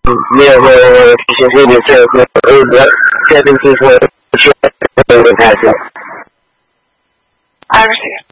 没有说学习的这个现在就是说学的开始。 I understand.